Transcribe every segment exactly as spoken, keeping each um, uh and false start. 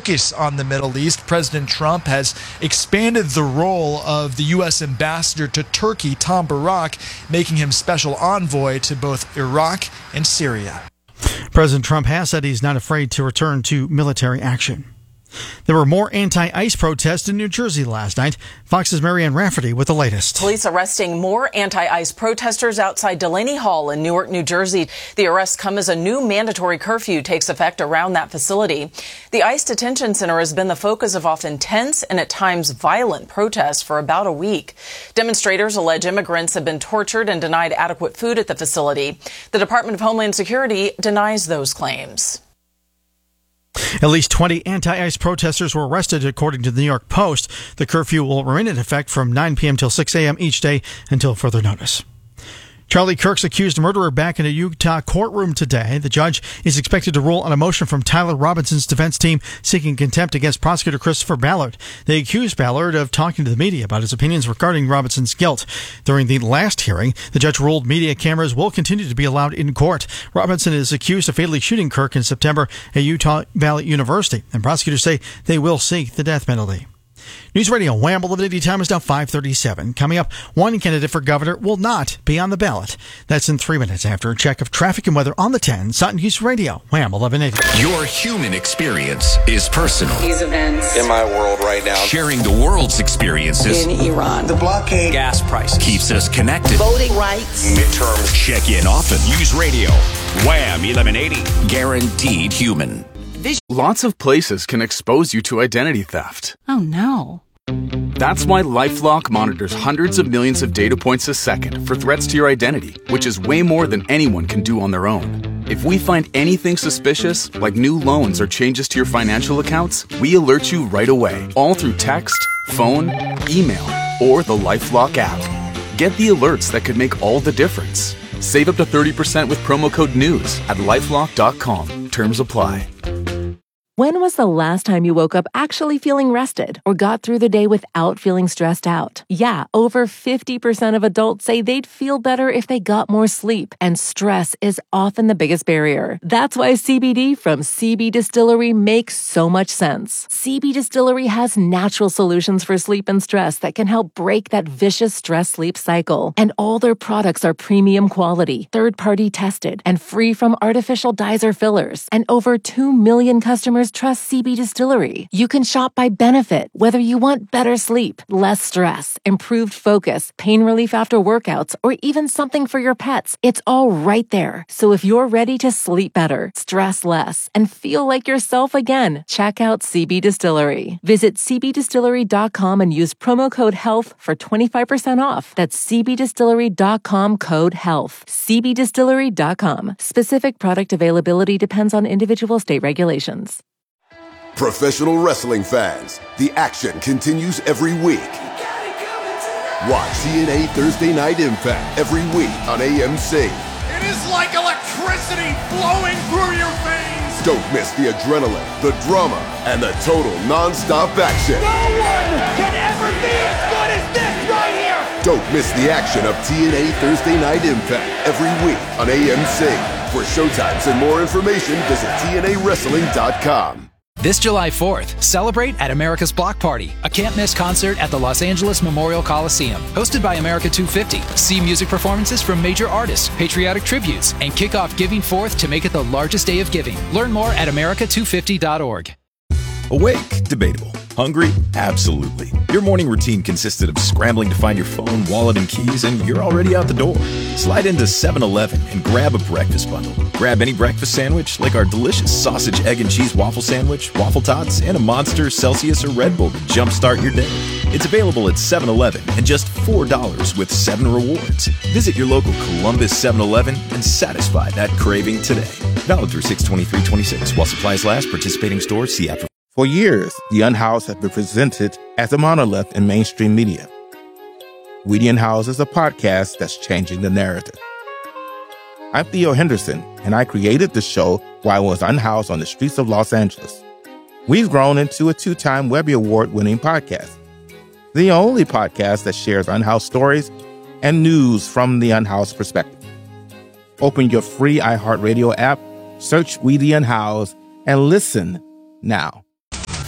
focus on the Middle East. President Trump has expanded the role of the U S ambassador to Turkey, Tom Barak, making him special envoy to both Iraq and Syria. President Trump has said he's not afraid to return to military action. There were more anti-ICE protests in New Jersey last night. Fox's Marianne Rafferty with the latest. Police arresting more anti-ICE protesters outside Delaney Hall in Newark, New Jersey. The arrests come as a new mandatory curfew takes effect around that facility. The ICE detention center has been the focus of often tense and at times violent protests for about a week. Demonstrators allege immigrants have been tortured and denied adequate food at the facility. The Department of Homeland Security denies those claims. At least twenty anti-ICE protesters were arrested, according to the New York Post. The curfew will remain in effect from nine p.m. till six a.m. each day until further notice. Charlie Kirk's accused murderer back in a Utah courtroom today. The judge is expected to rule on a motion from Tyler Robinson's defense team seeking contempt against prosecutor Christopher Ballard. They accused Ballard of talking to the media about his opinions regarding Robinson's guilt. During the last hearing, the judge ruled media cameras will continue to be allowed in court. Robinson is accused of fatally shooting Kirk in September at Utah Valley University, and prosecutors say they will seek the death penalty. News Radio Wham! eleven eighty time is now five thirty-seven. Coming up, one candidate for governor will not be on the ballot. That's in three minutes after a check of traffic and weather on the ten. Sutton News Radio, Wham! eleven eighty. Your human experience is personal. These events in my world right now. Sharing the world's experiences in Iran. The blockade. Gas prices. Keeps us connected. Voting rights. Midterms. Check in often. News Radio, Wham! eleven eighty. Guaranteed human. Lots of places can expose you to identity theft. Oh, no. That's why LifeLock monitors hundreds of millions of data points a second for threats to your identity, which is way more than anyone can do on their own. If we find anything suspicious, like new loans or changes to your financial accounts, we alert you right away, all through text, phone, email, or the LifeLock app. Get the alerts that could make all the difference. Save up to thirty percent with promo code NEWS at lifelock dot com. Terms apply. When was the last time you woke up actually feeling rested or got through the day without feeling stressed out? Yeah, over fifty percent of adults say they'd feel better if they got more sleep, and stress is often the biggest barrier. That's why C B D from C B Distillery makes so much sense. C B Distillery has natural solutions for sleep and stress that can help break that vicious stress-sleep cycle. And all their products are premium quality, third-party tested, and free from artificial dyes or fillers. And over two million customers trust C B Distillery. You can shop by benefit, whether you want better sleep, less stress, improved focus, pain relief after workouts, or even something for your pets. It's all right there. So if you're ready to sleep better, stress less, and feel like yourself again, check out C B Distillery. Visit c b distillery dot com and use promo code HEALTH for twenty-five percent off. That's c b distillery dot com code HEALTH. c b distillery dot com. Specific product availability depends on individual state regulations. Professional wrestling fans, the action continues every week. Watch T N A Thursday Night Impact every week on A M C. It is like electricity flowing through your veins. Don't miss the adrenaline, the drama, and the total non-stop action. No one can ever be as good as this right here. Don't miss the action of T N A Thursday Night Impact every week on A M C. For showtimes and more information, visit T N A wrestling dot com. This July fourth, celebrate at America's Block Party, a can't-miss concert at the Los Angeles Memorial Coliseum. Hosted by America two fifty. See music performances from major artists, patriotic tributes, and kick off Giving Fourth to make it the largest day of giving. Learn more at america two fifty dot org. Awake? Debatable. Hungry? Absolutely. Your morning routine consisted of scrambling to find your phone, wallet, and keys, and you're already out the door. Slide into seven eleven and grab a breakfast bundle. Grab any breakfast sandwich, like our delicious sausage, egg, and cheese waffle sandwich, waffle tots, and a Monster, Celsius, or Red Bull to jumpstart your day. It's available at seven eleven and just four dollars with seven rewards. Visit your local Columbus seven eleven and satisfy that craving today. Valid through six twenty-three twenty-six. While supplies last, participating stores, see app. For years, The Unhoused has been presented as a monolith in mainstream media. We the Unhoused is a podcast that's changing the narrative. I'm Theo Henderson, and I created the show while I was unhoused on the streets of Los Angeles. We've grown into a two-time Webby Award-winning podcast, the only podcast that shares unhoused stories and news from the unhoused perspective. Open your free iHeartRadio app, search We the Unhoused, and listen now.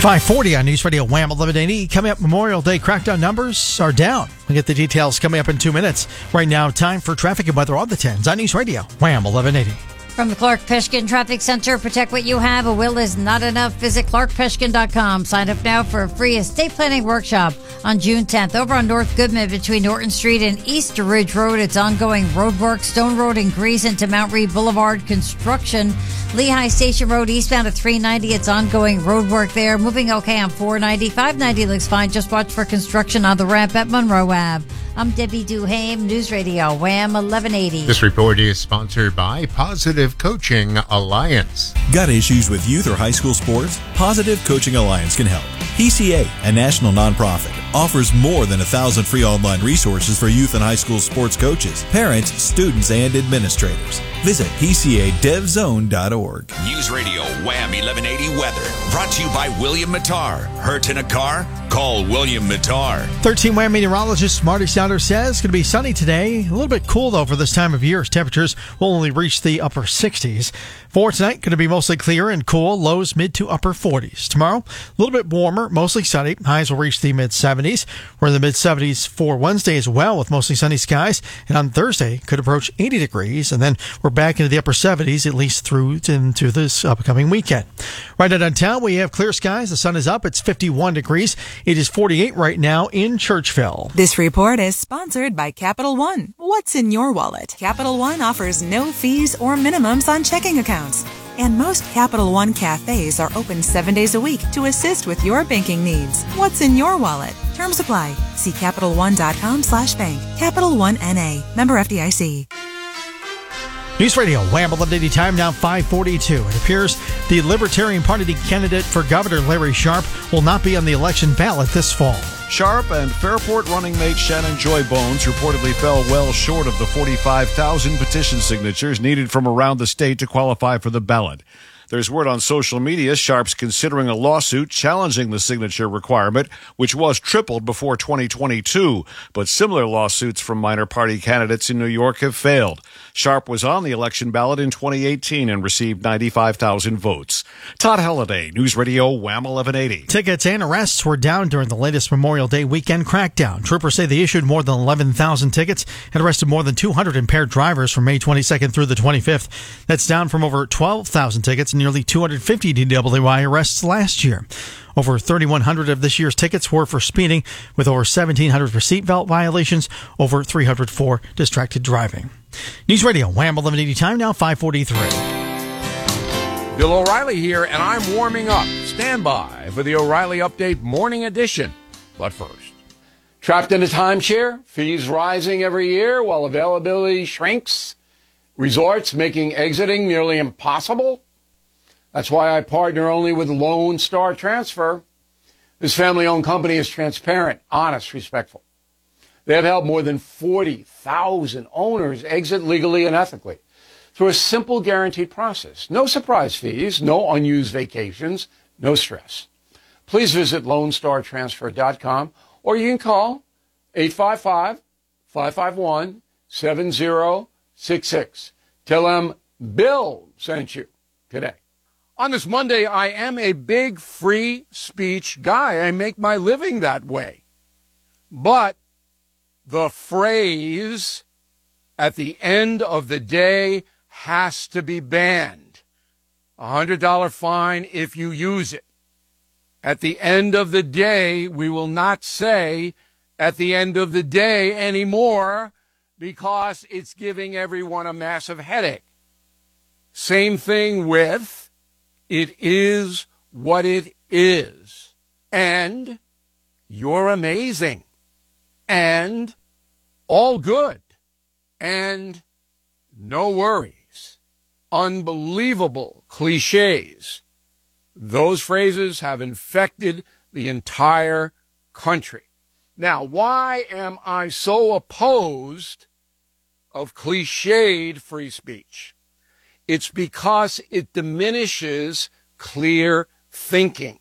five forty on News Radio Wham eleven eighty. Coming up, Memorial Day crackdown numbers are down. We'll get the details coming up in two minutes. Right now, time for traffic and weather on the tens on News Radio Wham eleven eighty. From the Clark Peshkin Traffic Center, protect what you have. A will is not enough. Visit clark peshkin dot com. Sign up now for a free estate planning workshop on June tenth. Over on North Goodman between Norton Street and East Ridge Road, it's ongoing road work. Stone Road and Grease into Mount Reed Boulevard construction. Lehigh Station Road eastbound at three ninety, it's ongoing road work there. Moving okay on four ninety. five ninety looks fine. Just watch for construction on the ramp at Monroe Ave. I'm Debbie Duhame, News Radio Wham eleven eighty. This report is sponsored by Positive Coaching Alliance. Got issues with youth or high school sports? Positive Coaching Alliance can help. P C A, a national nonprofit, offers more than a thousand free online resources for youth and high school sports coaches, parents, students, and administrators. Visit p c a dev zone dot org. News Radio Wham eleven eighty weather brought to you by William Mattar. Hurt in a car? Call William Mattar. thirteen Wham meteorologist Marty Souter says it's going to be sunny today. A little bit cool though for this time of year as temperatures will only reach the upper sixties. For tonight, going to be mostly clear and cool, lows mid to upper forties. Tomorrow, a little bit warmer, mostly sunny. Highs will reach the mid seventies. We're in the mid seventies for Wednesday as well with mostly sunny skies. And on Thursday, could approach eighty degrees. And then we're back into the upper seventies at least through into this upcoming weekend. Right now downtown, we have clear skies. The sun is up. It's fifty-one degrees. It is forty-eight right now in Churchville. This report is sponsored by Capital One. What's in your wallet? Capital One offers no fees or minimums on checking accounts. And most Capital One cafes are open seven days a week to assist with your banking needs. What's in your wallet? Terms apply. See Capital One dot com slash bank. Capital One N A. Member F D I C. News Radio Wham eleven eighty time now five forty-two. It appears the Libertarian Party candidate for Governor Larry Sharpe will not be on the election ballot this fall. Sharpe and Fairport running mate Shannon Joy Bones reportedly fell well short of the forty-five thousand petition signatures needed from around the state to qualify for the ballot. There's word on social media Sharpe's considering a lawsuit challenging the signature requirement, which was tripled before twenty twenty-two. But similar lawsuits from minor party candidates in New York have failed. Sharpe was on the election ballot in twenty eighteen and received ninety-five thousand votes. Todd Halliday, News Radio Wham eleven eighty. Tickets and arrests were down during the latest Memorial Day weekend crackdown. Troopers say they issued more than eleven thousand tickets and arrested more than two hundred impaired drivers from May twenty-second through the twenty-fifth. That's down from over twelve thousand tickets and nearly two hundred fifty D W I arrests last year. Over thirty-one hundred of this year's tickets were for speeding, with over seventeen hundred for seatbelt violations, over three hundred for distracted driving. News Radio Wham eleven eighty time now five forty-three. Bill O'Reilly here, and I'm warming up. Stand by for the O'Reilly Update Morning Edition. But first, trapped in a timeshare, fees rising every year while availability shrinks, resorts making exiting nearly impossible. That's why I partner only with Lone Star Transfer. This family-owned company is transparent, honest, respectful. They have helped more than forty thousand owners exit legally and ethically through a simple guaranteed process. No surprise fees, no unused vacations, no stress. Please visit lone star transfer dot com or you can call eight five five, five five one, seven zero six six. Tell them Bill sent you today. On this Monday, I am a big free speech guy. I make my living that way. But the phrase at the end of the day has to be banned. A one hundred dollars fine if you use it. At the end of the day, we will not say at the end of the day anymore because it's giving everyone a massive headache. Same thing with it is what it is. And you're amazing. And all good. And no worries. Unbelievable cliches. Those phrases have infected the entire country. Now, why am I so opposed of cliched free speech? It's because it diminishes clear thinking.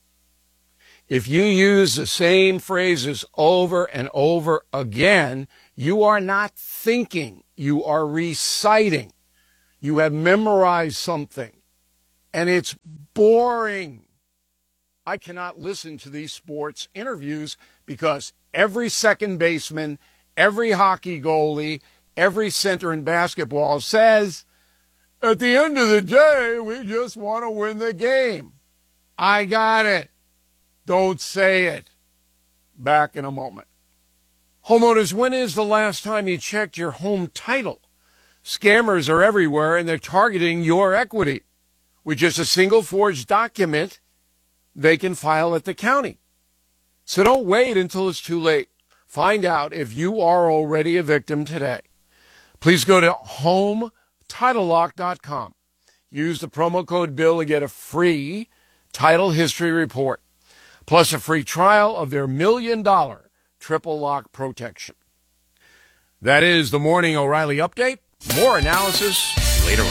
If you use the same phrases over and over again, you are not thinking. You are reciting. You have memorized something, and it's boring. I cannot listen to these sports interviews because every second baseman, every hockey goalie, every center in basketball says, at the end of the day, we just want to win the game. I got it. Don't say it. Back in a moment. Homeowners, when is the last time you checked your home title? Scammers are everywhere, and they're targeting your equity. With just a single forged document, they can file at the county. So don't wait until it's too late. Find out if you are already a victim today. Please go to home title lock dot com. Use the promo code BILL to get a free title history report, plus a free trial of their million dollar triple lock protection. That is the Morning O'Reilly Update. More analysis later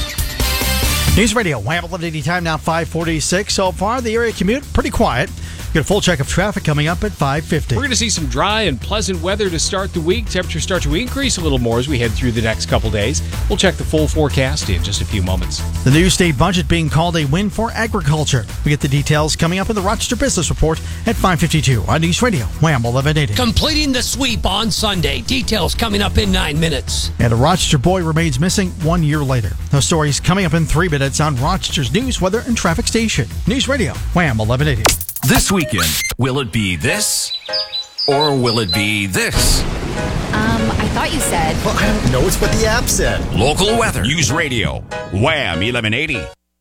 on. News Radio, Wham eleven eighty time now five forty-six. So far, the area commute, pretty quiet. Get a full check of traffic coming up at five fifty. We're going to see some dry and pleasant weather to start the week. Temperatures start to increase a little more as we head through the next couple days. We'll check the full forecast in just a few moments. The new state budget being called a win for agriculture. We get the details coming up in the Rochester Business Report at five fifty-two on News Radio, Wham eleven eighty. Completing the sweep on Sunday. Details coming up in nine minutes. And a Rochester boy remains missing one year later. Those stories coming up in three minutes on Rochester's news, weather, and traffic station. News Radio, Wham eleven eighty. This weekend, will it be this or will it be this? Um, I thought you said. Well, I don't know. It's what the app said. Local weather. News Radio. Wham eleven eighty.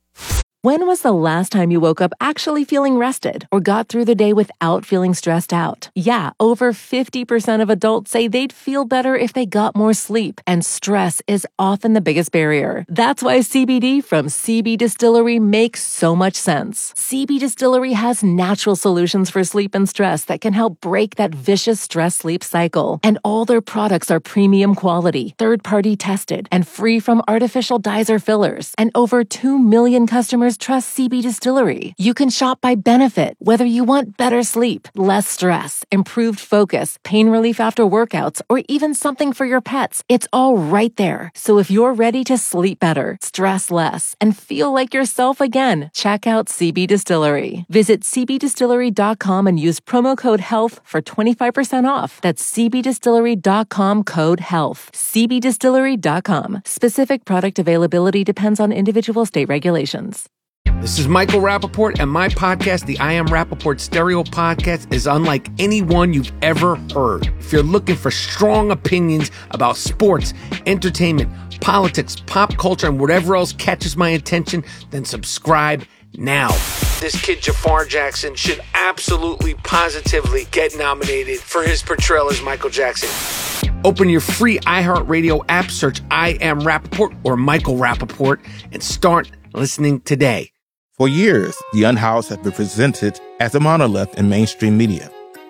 When was the last time you woke up actually feeling rested or got through the day without feeling stressed out? Yeah, over fifty percent of adults say they'd feel better if they got more sleep, and stress is often the biggest barrier. That's why C B D from C B Distillery makes so much sense. C B Distillery has natural solutions for sleep and stress that can help break that vicious stress-sleep cycle. And all their products are premium quality, third-party tested, and free from artificial dyes or fillers. And over two million customers trust C B Distillery. You can shop by benefit, whether you want better sleep, less stress, improved focus, pain relief after workouts, or even something for your pets. It's all right there. So if you're ready to sleep better, stress less, and feel like yourself again, check out C B Distillery. Visit c b distillery dot com and use promo code HEALTH for twenty-five percent off. That's c b distillery dot com code HEALTH. c b distillery dot com. Specific product availability depends on individual state regulations. This is Michael Rappaport, and my podcast, the I Am Rappaport Stereo Podcast, is unlike any one you've ever heard. If you're looking for strong opinions about sports, entertainment, politics, pop culture, and whatever else catches my attention, then subscribe now. This kid, Jafar Jackson, should absolutely, positively get nominated for his portrayal as Michael Jackson. Open your free iHeartRadio app, search I Am Rappaport or Michael Rappaport, and start listening today. For years, The Unhoused has been presented as a monolith in mainstream media.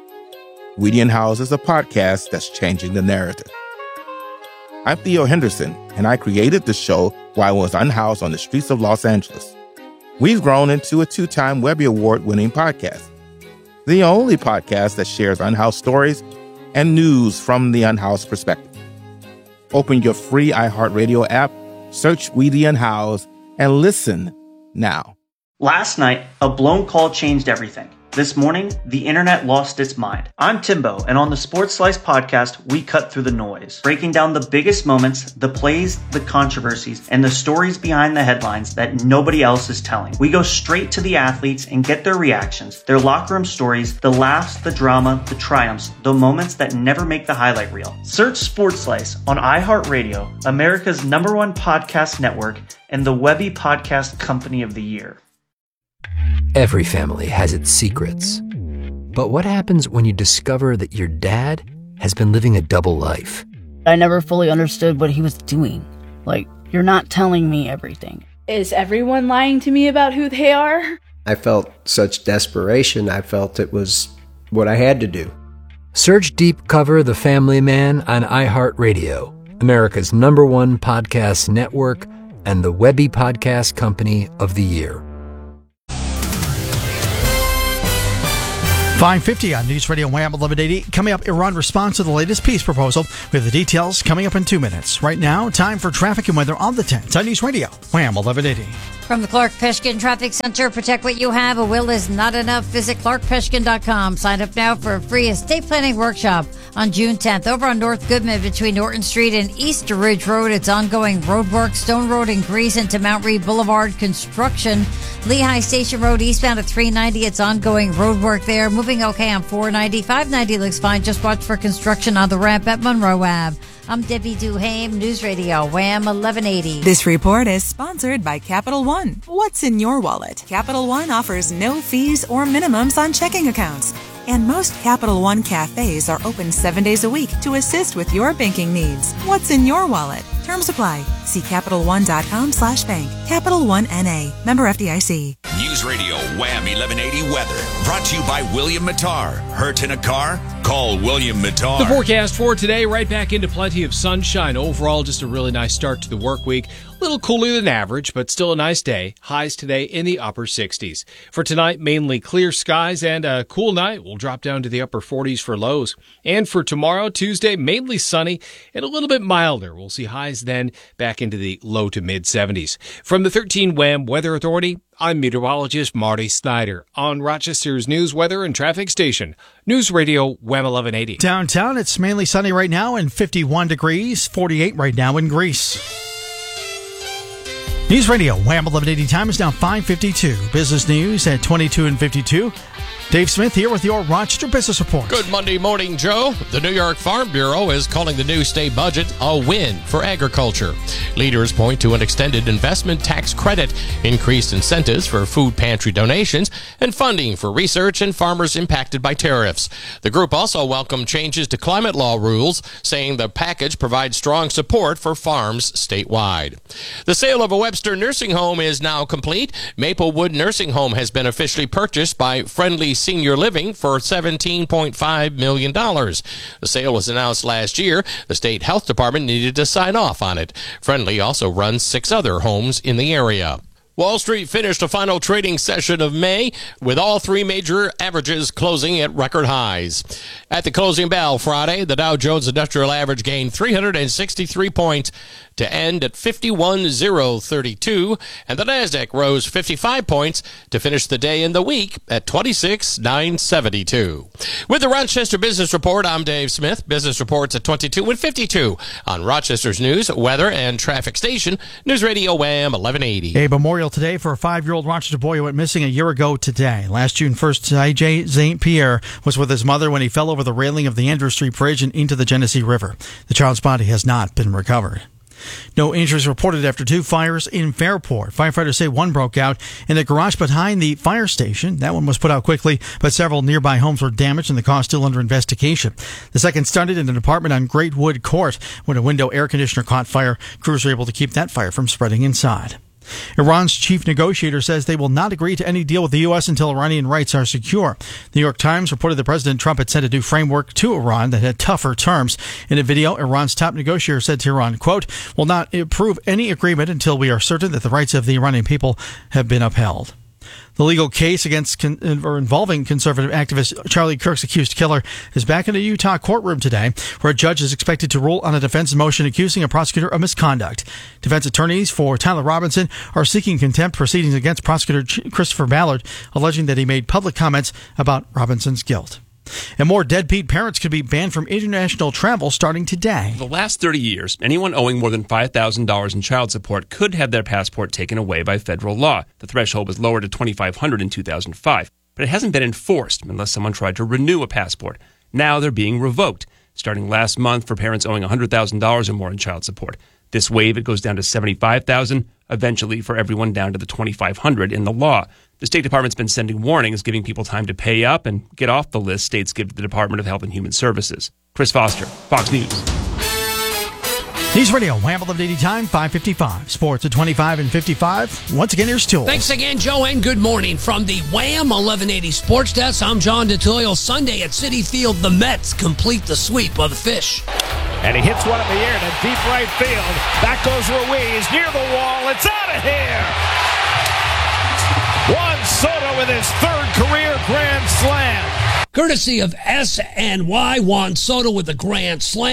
We the Unhoused is a podcast that's changing the narrative. I'm Theo Henderson, and I created the show while I was unhoused on the streets of Los Angeles. We've grown into a two-time Webby Award-winning podcast, the only podcast that shares unhoused stories and news from the unhoused perspective. Open your free iHeartRadio app, search We the Unhoused, and listen now. Last night, a blown call changed everything. This morning, the internet lost its mind. I'm Timbo, and on the Sports Slice podcast, we cut through the noise, breaking down the biggest moments, the plays, the controversies, and the stories behind the headlines that nobody else is telling. We go straight to the athletes and get their reactions, their locker room stories, the laughs, the drama, the triumphs, the moments that never make the highlight reel. Search Sports Slice on iHeartRadio, America's number one podcast network, and the Webby Podcast Company of the Year. Every family has its secrets. But what happens when you discover that your dad has been living a double life? I never fully understood what he was doing. Like, you're not telling me everything. Is everyone lying to me about who they are? I felt such desperation. I felt it was what I had to do. Search Deep Cover The Family Man on iHeartRadio, America's number one podcast network, and the Webby Podcast Company of the Year. five fifty on News Radio Wham eleven eighty. Coming up, Iran responds to the latest peace proposal with the details coming up in two minutes. Right now, time for traffic and weather on the tens on News Radio Wham eleven eighty. From the Clark Peshkin Traffic Center, protect what you have. A will is not enough. Visit clark peshkin dot com. Sign up now for a free estate planning workshop on June tenth. Over on North Goodman between Norton Street and East Ridge Road, it's ongoing road work. Stone Road and Grease into Mount Reed Boulevard construction. Lehigh Station Road eastbound at three ninety, it's ongoing road work there. Moving okay on four ninety. five ninety looks fine. Just watch for construction on the ramp at Monroe Ave. I'm Debbie Duhame, News Radio, Wham eleven eighty. This report is sponsored by Capital One. What's in your wallet? Capital One offers no fees or minimums on checking accounts. And most Capital One cafes are open seven days a week to assist with your banking needs. What's in your wallet? Terms apply. See Capital One dot com slash bank. Capital One N A. Member F D I C. News Radio Wham eleven eighty weather. Brought to you by William Mattar. Hurt in a car? Call William Mattar. The forecast for today, right back into plenty of sunshine. Overall, just a really nice start to the work week. A little cooler than average, but still a nice day. Highs today in the upper sixties. For tonight, mainly clear skies and a cool night. We'll drop down to the upper forties for lows. And for tomorrow, Tuesday, mainly sunny and a little bit milder. We'll see highs then back into the low to mid seventies. From the thirteen Wham Weather Authority, I'm meteorologist Marty Snyder on Rochester's news, weather, and traffic station. News Radio Wham eleven eighty. Downtown, it's mainly sunny right now and fifty-one degrees, forty-eight right now in Greece. News Radio Wham eleven eighty time is now five fifty-two. Business news at twenty-two and fifty-two. Dave Smith here with your Rochester Business Report. Good Monday morning, Joe. The New York Farm Bureau is calling the new state budget a win for agriculture. Leaders point to an extended investment tax credit, increased incentives for food pantry donations, and funding for research and farmers impacted by tariffs. The group also welcomed changes to climate law rules, saying the package provides strong support for farms statewide. The sale of a Webster nursing home is now complete. Maplewood Nursing Home has been officially purchased by Friendly Senior Living for seventeen point five million dollars. The sale was announced last year. The state health department needed to sign off on it. Friendly also runs six other homes in the area. Wall Street finished a final trading session of May with all three major averages closing at record highs. At the closing bell Friday, the Dow Jones Industrial Average gained three hundred sixty-three points to end at fifty-one thousand thirty-two, and the Nasdaq rose fifty-five points to finish the day and the week at twenty-six thousand nine hundred seventy-two. With the Rochester Business Report, I'm Dave Smith. Business reports at twenty-two and fifty-two on Rochester's news, weather, and traffic station, News Radio Wham eleven eighty. A memorial today for a five-year-old Rochester boy who went missing a year ago today. Last June first, I J Saint Pierre was with his mother when he fell over the railing of the Andrew Street Bridge and into the Genesee River. The child's body has not been recovered. No injuries reported after two fires in Fairport. Firefighters say one broke out in the garage behind the fire station. That one was put out quickly, but several nearby homes were damaged and the cause still under investigation. The second started in an apartment on Great Wood Court. When a window air conditioner caught fire, crews were able to keep that fire from spreading inside. Iran's chief negotiator says they will not agree to any deal with the U S until Iranian rights are secure. The New York Times reported that President Trump had sent a new framework to Iran that had tougher terms. In a video, Iran's top negotiator said to Iran, quote, will not approve any agreement until we are certain that the rights of the Iranian people have been upheld. The legal case against con- or involving conservative activist Charlie Kirk's accused killer is back in a Utah courtroom today, where a judge is expected to rule on a defense motion accusing a prosecutor of misconduct. Defense attorneys for Tyler Robinson are seeking contempt proceedings against prosecutor Ch- Christopher Ballard, alleging that he made public comments about Robinson's guilt. And more deadbeat parents could be banned from international travel starting today. For the last thirty years, anyone owing more than five thousand dollars in child support could have their passport taken away by federal law. The threshold was lowered to twenty-five hundred dollars in two thousand five, but it hasn't been enforced unless someone tried to renew a passport. Now they're being revoked, starting last month for parents owing one hundred thousand dollars or more in child support. This wave, it goes down to seventy-five thousand dollars, eventually for everyone down to the twenty-five hundred dollars in the law. The State Department's been sending warnings, giving people time to pay up and get off the list states give to the Department of Health and Human Services. Chris Foster, Fox News. News Radio, Wham eleven eighty time, five fifty-five. Sports at twenty-five and fifty-five. Once again, here's Tool. Thanks again, Joe, and good morning. From the Wham eleven eighty Sports Desk, I'm John DeTilio. Sunday at Citi Field, the Mets complete the sweep of the Fish. And he hits one in the air to deep right field. Back goes Ruiz, near the wall. It's out of here. Juan Soto with his third career grand slam. Courtesy of S and Y, Juan Soto with the grand slam.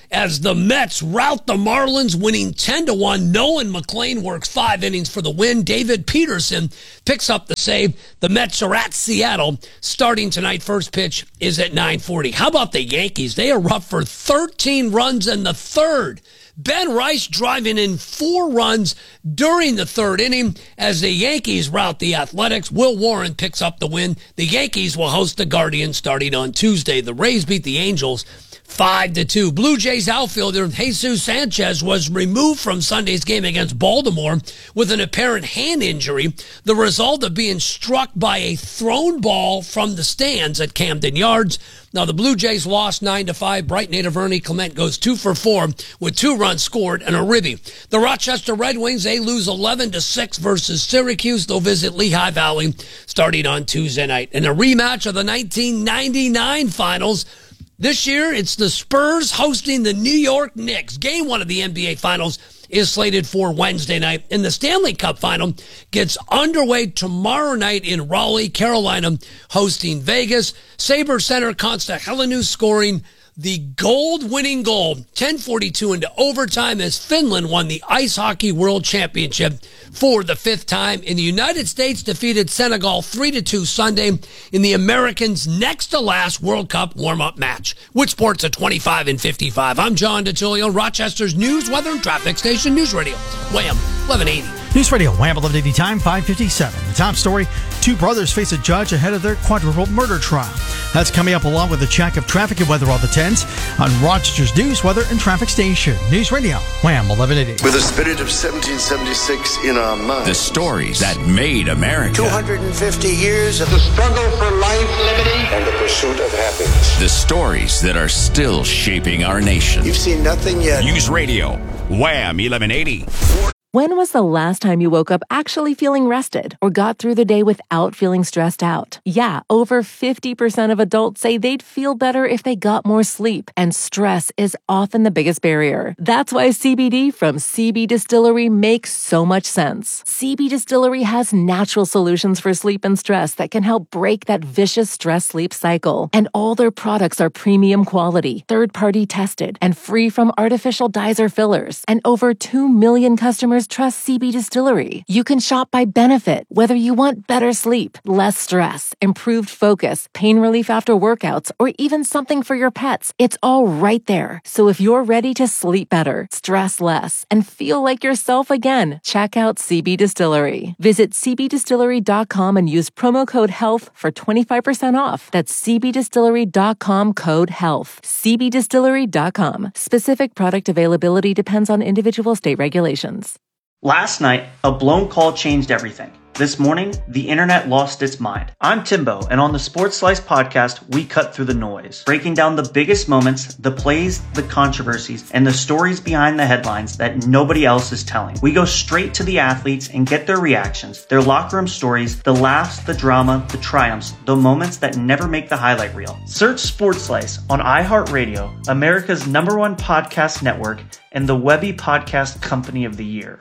as the Mets rout the Marlins, winning ten to one. Nolan McLean works five innings for the win. David Peterson picks up the save. The Mets are at Seattle starting tonight. First pitch is at nine forty. How about the Yankees? They are up for thirteen runs in the third. Ben Rice driving in four runs during the third inning as the Yankees rout the Athletics. Will Warren picks up the win. The Yankees will host the Guardians starting on Tuesday. The Rays beat the Angels five to two. Blue Jays outfielder Jesus Sanchez was removed from Sunday's game against Baltimore with an apparent hand injury, the result of being struck by a thrown ball from the stands at Camden Yards. Now, the Blue Jays lost nine to five. Bright native Ernie Clement goes two for four with two runs scored and a ribby. The Rochester Red Wings, they lose eleven to six versus Syracuse. They'll visit Lehigh Valley starting on Tuesday night. In a rematch of the nineteen ninety-nine finals, this year, it's the Spurs hosting the New York Knicks. Game one of the N B A Finals is slated for Wednesday night. And the Stanley Cup Final gets underway tomorrow night in Raleigh, Carolina, hosting Vegas. Sabre center Konsta Helenu scoring the gold-winning goal, ten forty-two into overtime, as Finland won the Ice Hockey World Championship for the fifth time. In the United States, defeated Senegal three to two Sunday in the Americans' next-to-last World Cup warm-up match. Which sports at twenty-five and fifty-five? I'm John DeTullio, Rochester's news, weather, and traffic station, News Radio, Wham, eleven eighty. News Radio, Wham, eleven eighty time, five fifty-seven. The top story, two brothers face a judge ahead of their quadruple murder trial. That's coming up along with a check of traffic and weather all the tens on Rochester's news, weather, and traffic station. News Radio, Wham, eleven eighty. With the spirit of seventeen seventy-six in our minds. The stories that made America. two hundred fifty years of the struggle for life, liberty, and the pursuit of happiness. The stories that are still shaping our nation. You've seen nothing yet. News Radio, Wham, eleven eighty. When was the last time you woke up actually feeling rested or got through the day without feeling stressed out? Yeah, over fifty percent of adults say they'd feel better if they got more sleep, and stress is often the biggest barrier. That's why C B D from C B Distillery makes so much sense. C B Distillery has natural solutions for sleep and stress that can help break that vicious stress-sleep cycle. And all their products are premium quality, third-party tested, and free from artificial dyes or fillers. And over two million customers trust C B Distillery. You can shop by benefit, whether you want better sleep, less stress, improved focus, pain relief after workouts, or even something for your pets. It's all right there. So if you're ready to sleep better, stress less, and feel like yourself again, check out C B Distillery. Visit c b distillery dot com and use promo code HEALTH for twenty-five percent off. That's c b distillery dot com code HEALTH. c b distillery dot com. Specific product availability depends on individual state regulations. Last night, a blown call changed everything. This morning, the internet lost its mind. I'm Timbo, and on the Sports Slice podcast, we cut through the noise, breaking down the biggest moments, the plays, the controversies, and the stories behind the headlines that nobody else is telling. We go straight to the athletes and get their reactions, their locker room stories, the laughs, the drama, the triumphs, the moments that never make the highlight reel. Search Sports Slice on iHeartRadio, America's number one podcast network, and the Webby Podcast Company of the Year.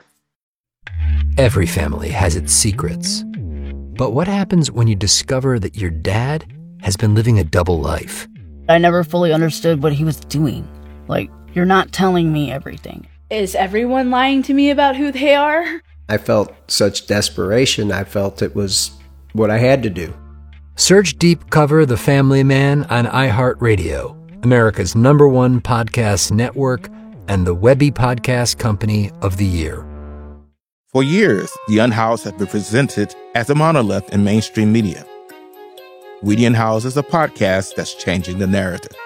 Every family has its secrets. But what happens when you discover that your dad has been living a double life? I never fully understood what he was doing. Like, you're not telling me everything. Is everyone lying to me about who they are? I felt such desperation. I felt it was what I had to do. Search Deep Cover The Family Man on iHeartRadio, America's number one podcast network, and the Webby Podcast Company of the Year. For years, The Unhoused has been presented as a monolith in mainstream media. We the Unhoused is a podcast that's changing the narrative.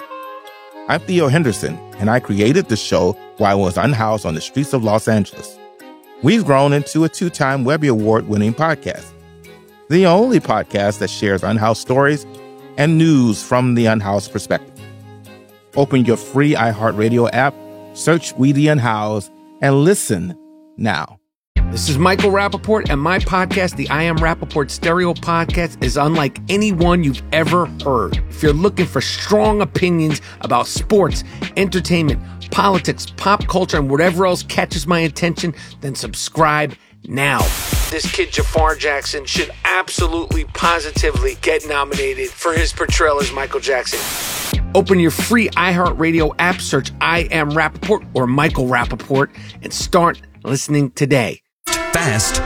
I'm Theo Henderson, and I created the show while I was unhoused on the streets of Los Angeles. We've grown into a two-time Webby Award-winning podcast, the only podcast that shares unhoused stories and news from the unhoused perspective. Open your free iHeartRadio app, search We the Unhoused, and listen now. This is Michael Rappaport, and my podcast, the I Am Rappaport Stereo Podcast, is unlike any one you've ever heard. If you're looking for strong opinions about sports, entertainment, politics, pop culture, and whatever else catches my attention, then subscribe now. This kid Jafar Jackson should absolutely, positively get nominated for his portrayal as Michael Jackson. Open your free iHeartRadio app, search I Am Rappaport or Michael Rappaport, and start listening today. Fast,